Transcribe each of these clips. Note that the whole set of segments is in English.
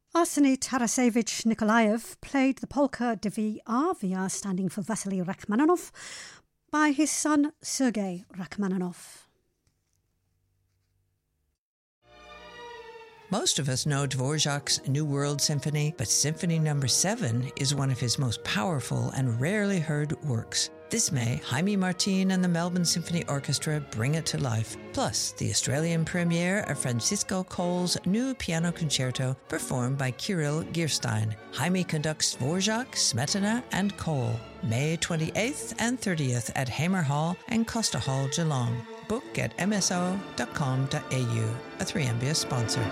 Arseny Tarasevich Nikolaev played the polka Dvi Avia, standing for Vasily Rachmaninoff, by his son Sergei Rachmaninoff. Most of us know Dvorak's New World Symphony, but Symphony No. 7 is one of his most powerful and rarely heard works. This May, Jaime Martin and the Melbourne Symphony Orchestra bring it to life. Plus, the Australian premiere of Francisco Cole's new piano concerto performed by Kirill Gierstein. Jaime conducts Dvorak, Smetana and Cole. May 28th and 30th at Hamer Hall and Costa Hall, Geelong. Book at mso.com.au, a 3MBS sponsor.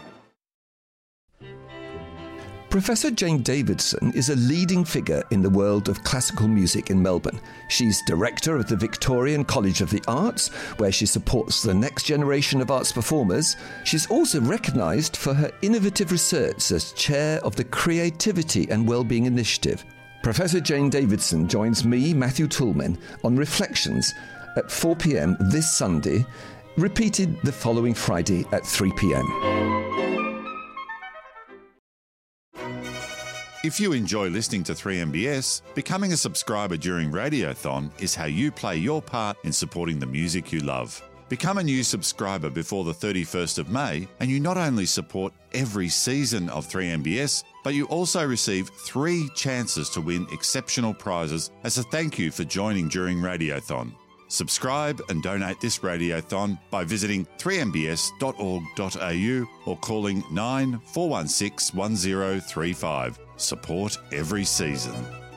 Professor Jane Davidson is a leading figure in the world of classical music in Melbourne. She's director of the Victorian College of the Arts, where she supports the next generation of arts performers. She's also recognised for her innovative research as chair of the Creativity and Wellbeing Initiative. Professor Jane Davidson joins me, Matthew Toulmin, on Reflections at 4 p.m. this Sunday, repeated the following Friday at 3 p.m. If you enjoy listening to 3MBS, becoming a subscriber during Radiothon is how you play your part in supporting the music you love. Become a new subscriber before the 31st of May, and you not only support every season of 3MBS, but you also receive 3 chances to win exceptional prizes as a thank you for joining during Radiothon. Subscribe and donate this Radiothon by visiting 3mbs.org.au or calling 9416 1035. Support every season.